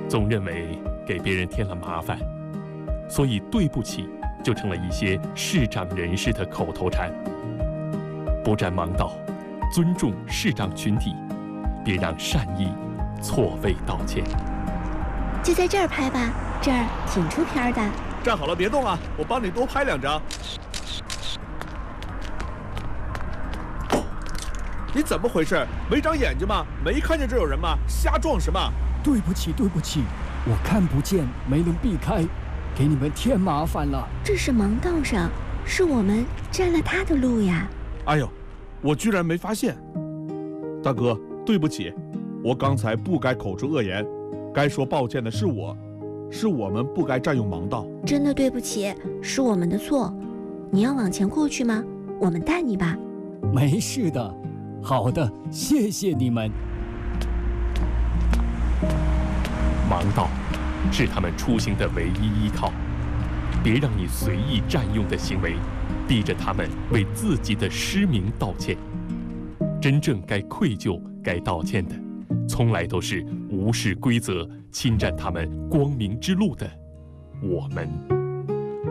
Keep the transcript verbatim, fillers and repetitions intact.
总认为给别人添了麻烦，所以对不起就成了一些视障人士的口头禅。不占盲道，尊重视障群体，别让善意错位道歉。 就在这儿拍吧，这儿挺出片的。 站好了，别动啊，我帮你多拍两张。你怎么回事？没长眼睛吗？没看见这有人吗？瞎撞什么？ 对不起，对不起，我看不见，没能避开，给你们添麻烦了。 这是盲道上，是我们占了他的路呀。 哎呦，我居然没发现。大哥，对不起，我刚才不该口出恶言，该说抱歉的是我，是我们不该占用盲道。 真的对不起，是我们的错。你要往前过去吗？我们带你吧。 没事的。好的，谢谢你们。 盲道是他们出行的唯一依靠，别让你随意占用的行为逼着他们为自己的失明道歉。真正该愧疚、该道歉的，从来都是无视规则、侵占他们光明之路的我们。